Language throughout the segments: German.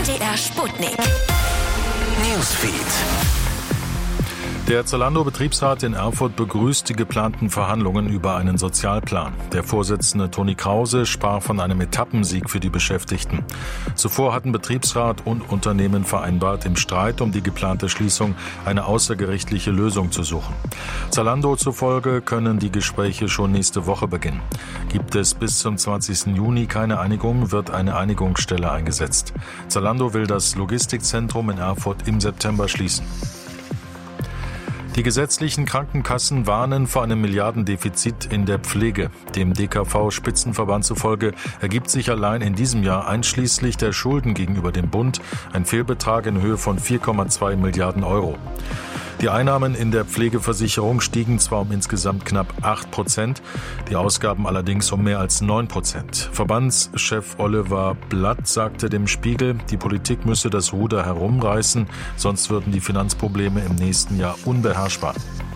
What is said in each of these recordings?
MDR Sputnik. Newsfeed. Der Zalando-Betriebsrat in Erfurt begrüßt die geplanten Verhandlungen über einen Sozialplan. Der Vorsitzende Toni Krause sprach von einem Etappensieg für die Beschäftigten. Zuvor hatten Betriebsrat und Unternehmen vereinbart, im Streit um die geplante Schließung eine außergerichtliche Lösung zu suchen. Zalando zufolge können die Gespräche schon nächste Woche beginnen. Gibt es bis zum 20. Juni keine Einigung, wird eine Einigungsstelle eingesetzt. Zalando will das Logistikzentrum in Erfurt im September schließen. Die gesetzlichen Krankenkassen warnen vor einem Milliardendefizit in der Pflege. Dem DKV-Spitzenverband zufolge ergibt sich allein in diesem Jahr einschließlich der Schulden gegenüber dem Bund ein Fehlbetrag in Höhe von 4,2 Milliarden Euro. Die Einnahmen in der Pflegeversicherung stiegen zwar um insgesamt knapp 8%, die Ausgaben allerdings um mehr als 9%. Verbandschef Oliver Blatt sagte dem Spiegel, die Politik müsse das Ruder herumreißen, sonst würden die Finanzprobleme im nächsten Jahr unbeherrschbar.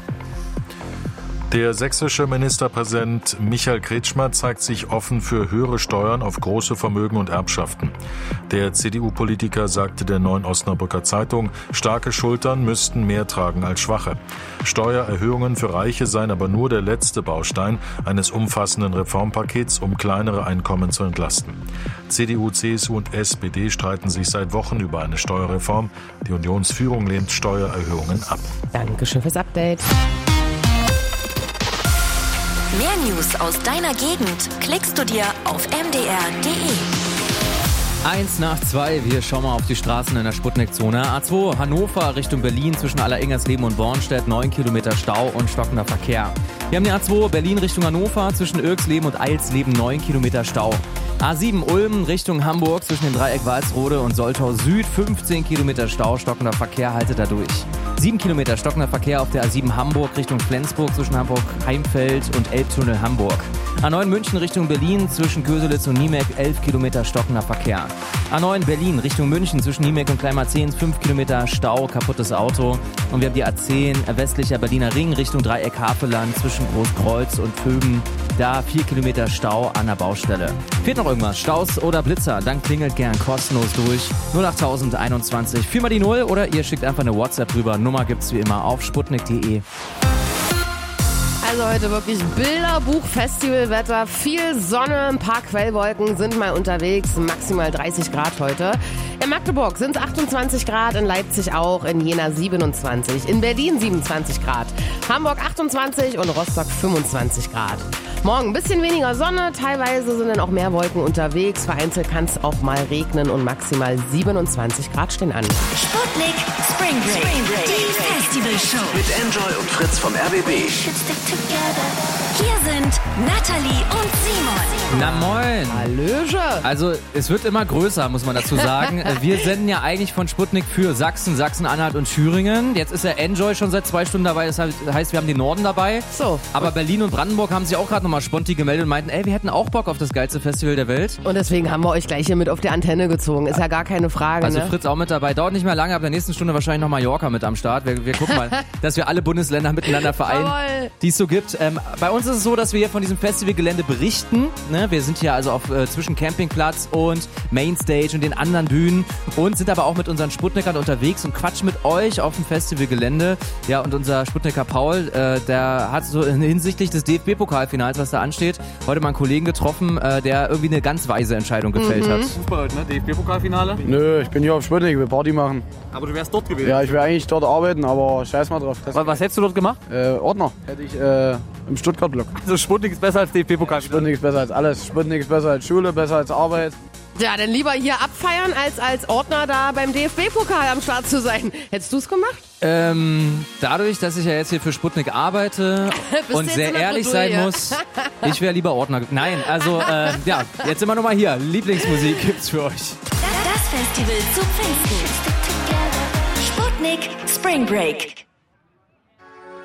Der sächsische Ministerpräsident Michael Kretschmer zeigt sich offen für höhere Steuern auf große Vermögen und Erbschaften. Der CDU-Politiker sagte der Neuen Osnabrücker Zeitung, starke Schultern müssten mehr tragen als schwache. Steuererhöhungen für Reiche seien aber nur der letzte Baustein eines umfassenden Reformpakets, um kleinere Einkommen zu entlasten. CDU, CSU und SPD streiten sich seit Wochen über eine Steuerreform. Die Unionsführung lehnt Steuererhöhungen ab. Dankeschön fürs Update. Mehr News aus deiner Gegend klickst du dir auf mdr.de. 1:02, wir schauen mal auf die Straßen in der Sputnik-Zone. A2 Hannover Richtung Berlin zwischen Aller-Ingersleben und Bornstedt, 9 Kilometer Stau und stockender Verkehr. Wir haben die A2 Berlin Richtung Hannover zwischen Irksleben und Eilsleben, 9 Kilometer Stau. A7 Ulm Richtung Hamburg zwischen dem Dreieck Walsrode und Soltau Süd, 15 Kilometer Stau, stockender Verkehr, haltet da durch. 7 Kilometer stockender Verkehr auf der A7 Hamburg Richtung Flensburg zwischen Hamburg-Heimfeld und Elbtunnel Hamburg. A9 München Richtung Berlin zwischen Köselitz und Niemek, 11 Kilometer stockender Verkehr. A9 Berlin Richtung München zwischen Niemek und Kleinmarzehn, 5 Kilometer Stau, kaputtes Auto. Und wir haben die A10 westlicher Berliner Ring Richtung Dreieck Havelland zwischen Großkreuz und Vögen. Da 4 Kilometer Stau an der Baustelle. Fehlt noch irgendwas? Staus oder Blitzer? Dann klingelt gern kostenlos durch. 08021 4 mal die 0 oder ihr schickt einfach eine WhatsApp rüber. Nummer gibt's wie immer auf sputnik.de. Also heute wirklich Bilderbuch, Festivalwetter, viel Sonne, ein paar Quellwolken sind mal unterwegs, maximal 30 Grad heute. In Magdeburg sind es 28 Grad, in Leipzig auch, in Jena 27, in Berlin 27 Grad, Hamburg 28 und Rostock 25 Grad. Morgen ein bisschen weniger Sonne, teilweise sind dann auch mehr Wolken unterwegs, vereinzelt kann es auch mal regnen und maximal 27 Grad stehen an. Sputnik Spring Break. Die Festivalshow. Mit Enjoy und Fritz vom RBB. Hier sind Nathalie und Simon. Na moin. Hallöche. Also es wird immer größer, muss man dazu sagen. Wir senden ja eigentlich von Sputnik für Sachsen, Sachsen-Anhalt und Thüringen. Jetzt ist ja Enjoy schon seit 2 Stunden dabei, das heißt, wir haben den Norden dabei. So. Aber Berlin und Brandenburg haben sich auch gerade nochmal spontan gemeldet und meinten, wir hätten auch Bock auf das geilste Festival der Welt. Und deswegen haben wir euch gleich hier mit auf die Antenne gezogen. Ist ja gar keine Frage. Also ne? Fritz auch mit dabei. Dauert nicht mehr lange, ab der nächsten Stunde wahrscheinlich noch Mallorca mit am Start. Wir gucken mal, dass wir alle Bundesländer miteinander vereinen, die es so gibt. Bei uns ist es so, dass wir hier von diesem Festivalgelände berichten. Ne? Wir sind hier also auf zwischen Campingplatz und Mainstage und den anderen Bühnen und sind aber auch mit unseren Sputnikern unterwegs und quatschen mit euch auf dem Festivalgelände. Ja, und unser Sputniker Paul, der hat so hinsichtlich des DFB-Pokalfinals, was da ansteht, heute mal einen Kollegen getroffen, der irgendwie eine ganz weise Entscheidung gefällt hat. Fußball heute, ne? DFB-Pokalfinale? Nö, ich bin hier auf Sputnik, ich will Party machen. Aber du wärst dort gewesen? Ja, ich will eigentlich dort arbeiten, aber scheiß mal drauf. Was hättest du dort gemacht? Ordner. Hätte ich im Stuttgart-Block. Also Sputnik ist besser als DFB-Pokalfinale? Sputnik ist besser als alles. Sputnik ist besser als Schule, besser als Arbeit. Ja, dann lieber hier abfeiern, als Ordner da beim DFB-Pokal am Start zu sein. Hättest du es gemacht? Dadurch, dass ich ja jetzt hier für Sputnik arbeite und sehr ehrlich sein muss, ich wäre lieber Ordner. Nein, also ja, jetzt sind wir nochmal hier. Lieblingsmusik gibt's für euch. Das Festival zu Pfingsten. Sputnik Spring Break.